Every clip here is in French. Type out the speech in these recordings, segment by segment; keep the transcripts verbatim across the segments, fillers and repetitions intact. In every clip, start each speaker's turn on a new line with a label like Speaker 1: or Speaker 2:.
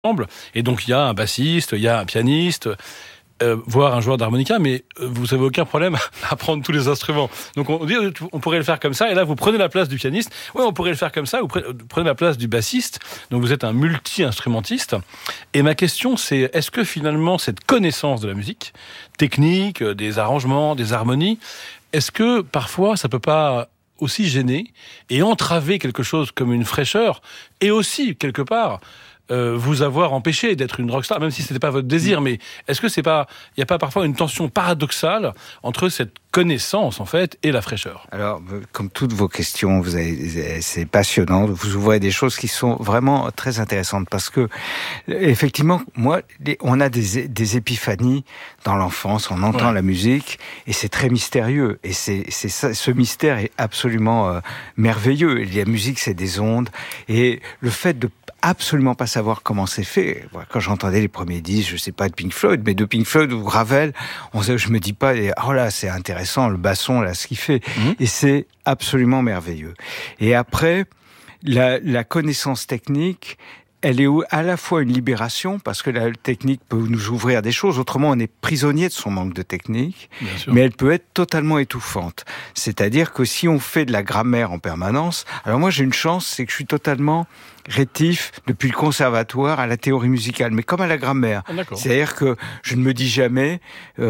Speaker 1: ensemble. Et donc, il y a un bassiste, il y a un pianiste, euh, voire un joueur d'harmonica, mais vous n'avez aucun problème à prendre tous les instruments. Donc, on dit, on pourrait le faire comme ça, et là, vous prenez la place du pianiste. Oui, on pourrait le faire comme ça, vous prenez la place du bassiste. Donc, vous êtes un multi-instrumentiste. Et ma question, c'est, est-ce que finalement, cette connaissance de la musique, technique, des arrangements, des harmonies, est-ce que parfois, ça peut pas aussi gêner et entraver quelque chose comme une fraîcheur, et aussi, quelque part, euh, vous avoir empêché d'être une rockstar, même si c'était pas votre désir, mais est-ce que c'est pas, il n'y a pas parfois une tension paradoxale entre cette connaissance, en fait, et la fraîcheur?
Speaker 2: Alors, comme toutes vos questions, vous avez, c'est passionnant, vous ouvrez des choses qui sont vraiment très intéressantes, parce que, effectivement, moi, on a des, des épiphanies dans l'enfance, on entend ouais. la musique, et c'est très mystérieux, et c'est, c'est ça, ce mystère est absolument euh, merveilleux. La musique, c'est des ondes, et le fait de absolument pas savoir comment c'est fait. Quand j'entendais les premiers disques, je sais pas de Pink Floyd, mais de Pink Floyd ou Ravel, on, je me dis pas, oh là, c'est intéressant, le basson, là, ce qu'il fait. Mmh. Et c'est absolument merveilleux. Et après, la, la connaissance technique, elle est à la fois une libération, parce que la technique peut nous ouvrir des choses, autrement on est prisonnier de son manque de technique, mais elle peut être totalement étouffante. C'est-à-dire que si on fait de la grammaire en permanence, alors moi j'ai une chance, c'est que je suis totalement rétif depuis le conservatoire à la théorie musicale, mais comme à la grammaire. Ah, c'est-à-dire que je ne me dis jamais...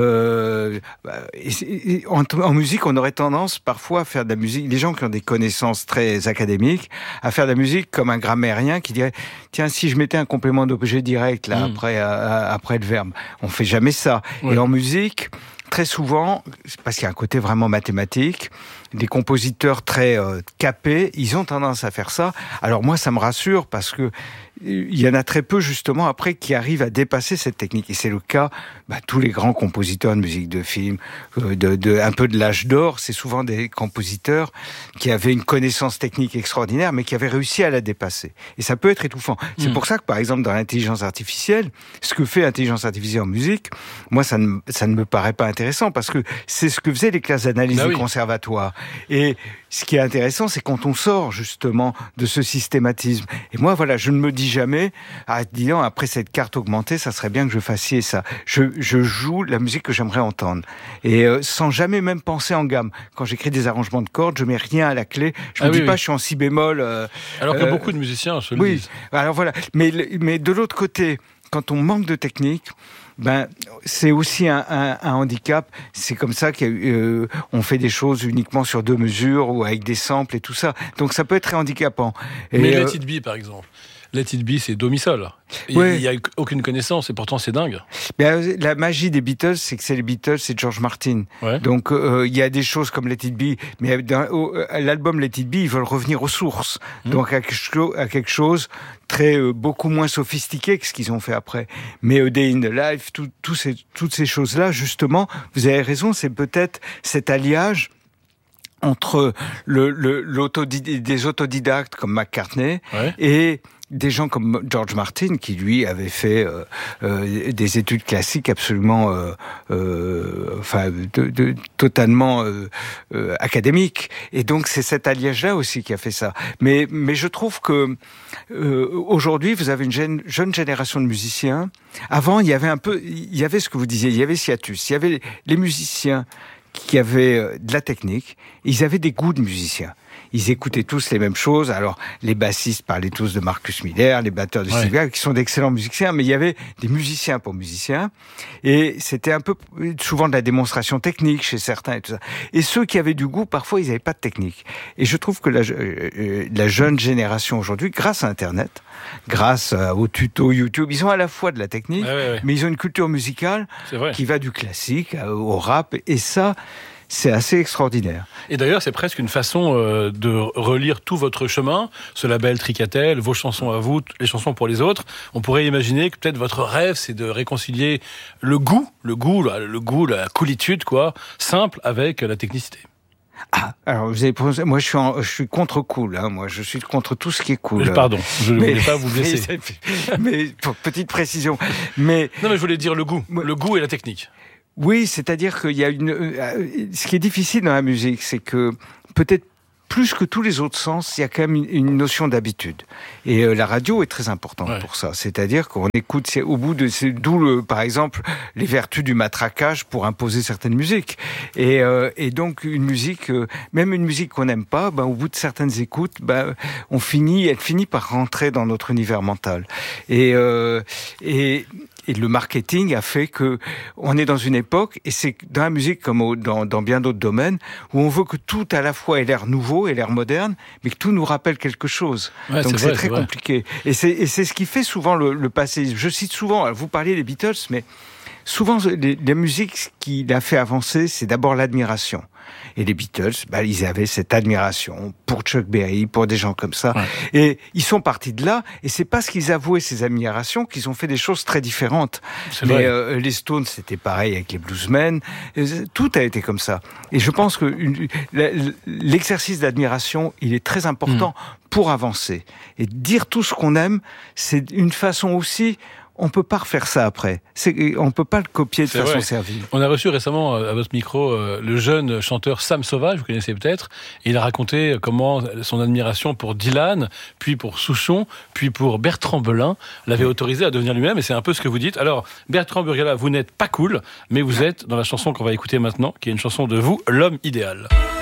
Speaker 2: Euh, et, et, en, en musique, on aurait tendance parfois à faire de la musique, les gens qui ont des connaissances très académiques, à faire de la musique comme un grammairien qui dirait « Tiens, si je mettais un complément d'objet direct là mmh. après, euh, après le verbe », on fait jamais ça. Oui. Et en musique... Très souvent, parce qu'il y a un côté vraiment mathématique, des compositeurs très euh, capés, ils ont tendance à faire ça. Alors moi, ça me rassure parce que il y en a très peu justement après qui arrivent à dépasser cette technique. Et c'est le cas, bah, tous les grands compositeurs de musique de film, euh, de, de un peu de l'âge d'or, c'est souvent des compositeurs qui avaient une connaissance technique extraordinaire, mais qui avaient réussi à la dépasser. Et ça peut être étouffant. Mmh. C'est pour ça que par exemple dans l'intelligence artificielle, ce que fait l'intelligence artificielle en musique, moi ça ne ça ne me paraît pas intéressant parce que c'est ce que faisaient les classes d'analyse bah du oui. conservatoire. Et ce qui est intéressant, c'est quand on sort justement de ce systématisme. Et moi, voilà, je ne me dis jamais, ah, disons, après cette carte augmentée, ça serait bien que je fasse ci et ça. Je, je joue la musique que j'aimerais entendre. Et euh, sans jamais même penser en gamme. Quand j'écris des arrangements de cordes, je mets rien à la clé. Je ah me oui, dis oui. pas, je suis en si bémol. Euh,
Speaker 1: Alors que
Speaker 2: euh,
Speaker 1: beaucoup de musiciens se le
Speaker 2: oui.
Speaker 1: disent.
Speaker 2: Alors voilà. Mais, mais de l'autre côté, quand on manque de technique, ben, c'est aussi un, un, un handicap. C'est comme ça qu'on euh, fait des choses uniquement sur deux mesures ou avec des samples et tout ça. Donc ça peut être très handicapant. Et
Speaker 1: Mais
Speaker 2: euh,
Speaker 1: Let It Be, par exemple. Let It Be, c'est do mi sol. Il
Speaker 2: ouais.
Speaker 1: n'y a aucune connaissance et pourtant c'est dingue.
Speaker 2: Ben, la magie des Beatles, c'est que c'est les Beatles, c'est George Martin. Ouais. Donc euh, il y a des choses comme Let It Be, mais dans au, l'album Let It Be, ils veulent revenir aux sources. Mmh. Donc à quelque, chose, à quelque chose très euh, beaucoup moins sophistiqué que ce qu'ils ont fait après. Mais A Day in the Life, tout, tout ces, toutes ces choses-là, justement, vous avez raison, c'est peut-être cet alliage entre le, le, l'autodid- des autodidactes comme McCartney ouais. et des gens comme George Martin, qui lui avait fait euh, euh, des études classiques absolument, euh, euh, enfin, de, de, totalement euh, euh, académiques. Et donc c'est cet alliage-là aussi qui a fait ça. Mais, mais je trouve que euh, aujourd'hui, vous avez une jeune, jeune génération de musiciens. Avant, il y avait un peu, il y avait ce que vous disiez, il y avait Sciatus, il y avait les musiciens qui avaient de la technique, ils avaient des goûts de musiciens. Ils écoutaient tous les mêmes choses. Alors, les bassistes parlaient tous de Marcus Miller, les batteurs de Steve Vai, qui sont d'excellents musiciens, mais il y avait des musiciens pour musiciens. Et c'était un peu, souvent de la démonstration technique chez certains et tout ça. Et ceux qui avaient du goût, parfois, ils n'avaient pas de technique. Et je trouve que la, euh, la jeune génération aujourd'hui, grâce à Internet, grâce aux tutos YouTube, ils ont à la fois de la technique, ouais, ouais, ouais. mais ils ont une culture musicale qui va du classique au rap. Et ça, c'est assez extraordinaire.
Speaker 1: Et d'ailleurs, c'est presque une façon euh, de relire tout votre chemin, ce label Tricatel, vos chansons à vous, les chansons pour les autres. On pourrait imaginer que peut-être votre rêve, c'est de réconcilier le goût, le goût, le goût, la coolitude, quoi, simple avec la technicité.
Speaker 2: Ah, alors vous avez prononcé, moi je suis en, je suis contre cool, hein, moi je suis contre tout ce qui est cool.
Speaker 1: Pardon, je ne voulais pas vous blesser.
Speaker 2: Mais, mais pour petite précision, mais
Speaker 1: non mais je voulais dire le goût, le goût et la technique.
Speaker 2: Oui, c'est-à-dire qu'il y a une, ce qui est difficile dans la musique, c'est que peut-être plus que tous les autres sens, il y a quand même une, une notion d'habitude. Et euh, la radio est très importante ouais. pour ça. C'est-à-dire qu'on écoute, c'est au bout de, c'est d'où le, par exemple, les vertus du matraquage pour imposer certaines musiques. Et, euh, et donc une musique, euh, même une musique qu'on n'aime pas, ben, au bout de certaines écoutes, ben, on finit, elle finit par rentrer dans notre univers mental. Et, euh, et Et le marketing a fait que on est dans une époque, et c'est dans la musique comme au, dans, dans bien d'autres domaines, où on veut que tout à la fois ait l'air nouveau, ait l'air moderne, mais que tout nous rappelle quelque chose.
Speaker 1: Ouais,
Speaker 2: Donc
Speaker 1: c'est,
Speaker 2: c'est
Speaker 1: vrai,
Speaker 2: très
Speaker 1: c'est
Speaker 2: compliqué. Et c'est, et c'est ce qui fait souvent le, le passé. Je cite souvent, vous parliez des Beatles, mais souvent les, les musiques, ce qui l'a fait avancer, c'est d'abord l'admiration. Et les Beatles, bah, ils avaient cette admiration pour Chuck Berry, pour des gens comme ça. Ouais. Et ils sont partis de là, et c'est parce qu'ils avouaient ces admirations qu'ils ont fait des choses très différentes. C'est Mais euh, les Stones, c'était pareil avec les bluesmen. Tout a été comme ça. Et je pense que une, l'exercice d'admiration, il est très important mmh. pour avancer. Et dire tout ce qu'on aime, c'est une façon aussi... On peut pas refaire ça après. C'est, on peut pas le copier de
Speaker 1: c'est
Speaker 2: façon
Speaker 1: vrai.
Speaker 2: servile.
Speaker 1: On a reçu récemment à votre micro le jeune chanteur Sam Sauvage, vous connaissez peut-être, et il a raconté comment son admiration pour Dylan, puis pour Souchon, puis pour Bertrand Belin l'avait autorisé à devenir lui-même, et c'est un peu ce que vous dites. Alors, Bertrand Burgala, vous n'êtes pas cool, mais vous êtes dans la chanson qu'on va écouter maintenant, qui est une chanson de vous, L'homme idéal.